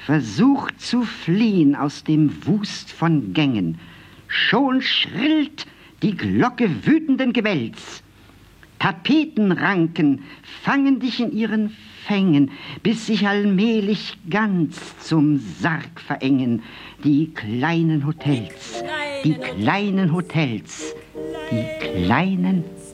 versucht zu fliehen aus dem Wust von Gängen. Schon schrillt die Glocke wütenden Gewälz. Tapetenranken fangen dich in ihren Fängen, bis sich allmählich ganz zum Sarg verengen. Die kleinen Hotels, die kleinen Hotels, die kleinen